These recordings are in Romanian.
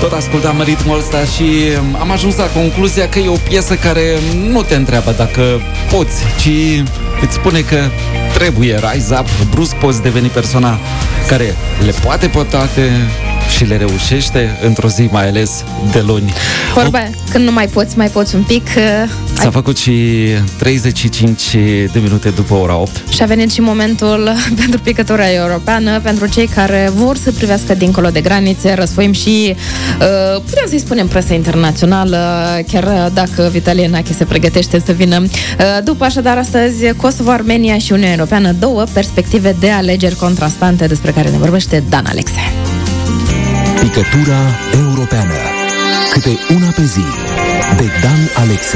Tot ascultam ritmul ăsta și am ajuns la concluzia că e o piesă care nu te întreabă dacă poți, ci îți spune că trebuie, rise up, brusc poți deveni persoana care le poate pe toate și le reușește într-o zi, mai ales de luni. Vorba, când nu mai poți un pic. S-a făcut și 35 de minute după ora 8. Și a venit și momentul pentru picătura europeană, pentru cei care vor să privească dincolo de granițe, răsfoim și putem să-i spunem presă internațională, chiar dacă Vitalie Enache se pregătește să vină. După așadar, astăzi, Kosovo, Armenia și Uniunea Europeană, două perspective de alegeri contrastante despre care ne vorbește Dan Alexe. Picătura europeană. Câte una pe zi. De Dan Alexe.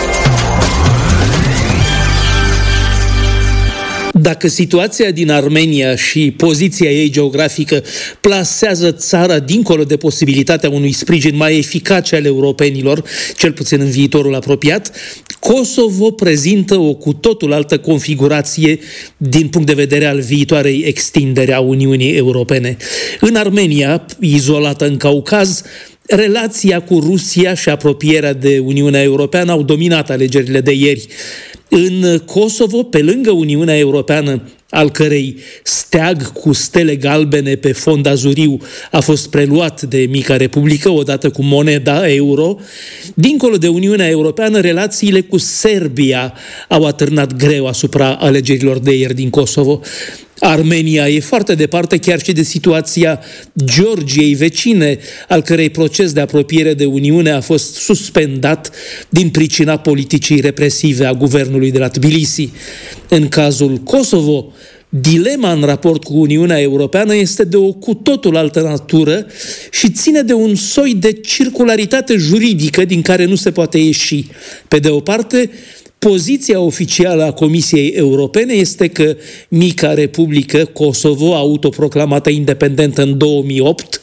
Dacă situația din Armenia și poziția ei geografică plasează țara dincolo de posibilitatea unui sprijin mai eficace al europenilor, cel puțin în viitorul apropiat, Kosovo prezintă o cu totul altă configurație din punct de vedere al viitoarei extindere a Uniunii Europene. În Armenia, izolată în Caucaz, relația cu Rusia și apropierea de Uniunea Europeană au dominat alegerile de ieri. În Kosovo, pe lângă Uniunea Europeană, al cărei steag cu stele galbene pe fond azuriu a fost preluat de mica republică, odată cu moneda euro, dincolo de Uniunea Europeană, relațiile cu Serbia au atârnat greu asupra alegerilor de ieri din Kosovo. Armenia e foarte departe chiar și de situația Georgiei vecine, al cărei proces de apropiere de Uniune a fost suspendat din pricina politicii represive a guvernului de la Tbilisi. În cazul Kosovo, dilema în raport cu Uniunea Europeană este de o cu totul altă natură și ține de un soi de circularitate juridică din care nu se poate ieși. Pe de o parte, poziția oficială a Comisiei Europene este că mica republică Kosovo, autoproclamată independentă în 2008,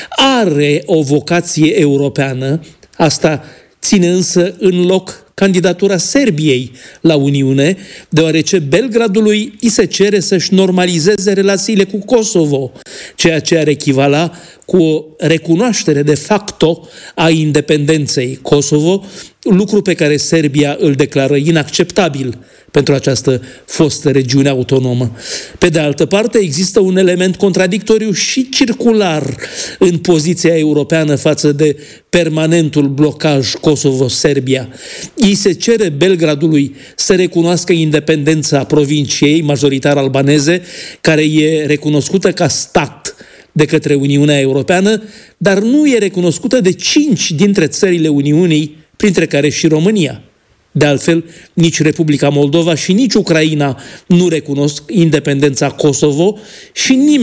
are o vocație europeană. Asta ține însă în loc candidatura Serbiei la Uniune, deoarece Belgradului îi se cere să-și normalizeze relațiile cu Kosovo, ceea ce ar echivala cu o recunoaștere de facto a independenței Kosovo, lucru pe care Serbia îl declară inacceptabil pentru această fostă regiune autonomă. Pe de altă parte, există un element contradictoriu și circular în poziția europeană față de permanentul blocaj Kosovo-Serbia. Îi se cere Belgradului să recunoască independența provinciei majoritar albaneze, care e recunoscută ca stat de către Uniunea Europeană, dar nu e recunoscută de 5 dintre țările Uniunii, printre care și România. De altfel, nici Republica Moldova și nici Ucraina nu recunosc independența Kosovo și nimeni